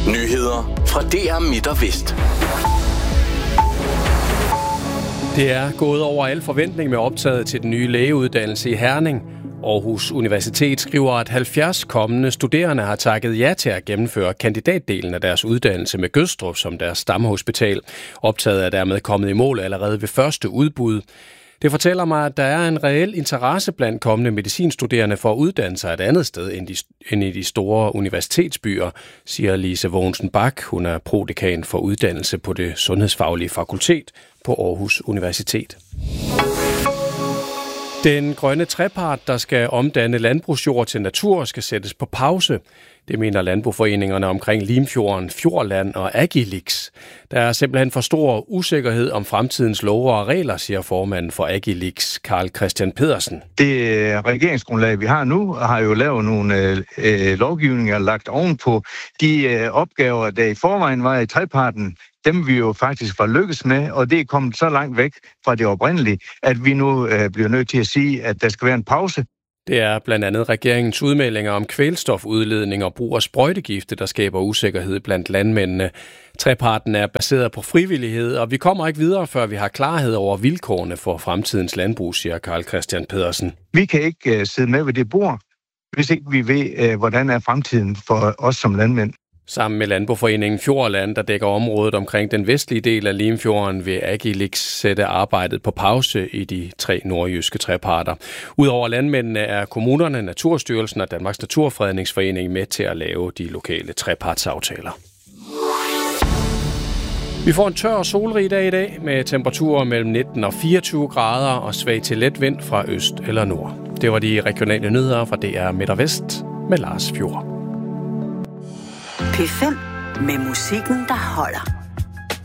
Nyheder fra DR Midt og Vest. Det er gået over al forventning med optaget til den nye lægeuddannelse i Herning. Aarhus Universitet skriver, at 70 kommende studerende har takket ja til at gennemføre kandidatdelen af deres uddannelse med Gødstrup som deres stamhospital. Optaget er dermed kommet i mål allerede ved første udbud. Det fortæller mig, at der er en reel interesse blandt kommende medicinstuderende for at uddanne sig et andet sted end i de store universitetsbyer, siger Lise Vognsen Bak. Hun er prodekan for uddannelse på det sundhedsfaglige fakultet på Aarhus Universitet. Den grønne trepart, der skal omdanne landbrugsjord til natur, skal sættes på pause. Det mener landboforeningerne omkring Limfjorden, Fjordland og Agilix. Der er simpelthen for stor usikkerhed om fremtidens love og regler, siger formanden for Agilix, Carl Christian Pedersen. Det regeringsgrundlag, vi har nu, har jo lavet nogle lovgivninger lagt ovenpå de opgaver, der i forvejen var i treparten. Dem vi jo faktisk var lykkes med, og det er kommet så langt væk fra det oprindelige, at vi nu bliver nødt til at sige, at der skal være en pause. Det er blandt andet regeringens udmeldinger om kvælstofudledning og brug af sprøjtegifte, der skaber usikkerhed blandt landmændene. Treparten er baseret på frivillighed, og vi kommer ikke videre, før vi har klarhed over vilkårene for fremtidens landbrug, siger Carl Christian Pedersen. Vi kan ikke sidde med ved det bord, hvis ikke vi ved, hvordan er fremtiden for os som landmænd. Sammen med Landboforeningen Fjordland, der dækker området omkring den vestlige del af Limfjorden, vil Agilix sætte arbejdet på pause i de 3 nordjyske treparter. Udover landmændene er kommunerne, Naturstyrelsen og Danmarks Naturfredningsforening med til at lave de lokale trepartsaftaler. Vi får en tør og solrig dag i dag med temperaturer mellem 19 og 24 grader og svag til let vind fra øst eller nord. Det var de regionale nyheder fra DR Midt og Vest med Lars Fjord. P5 med musikken, der holder.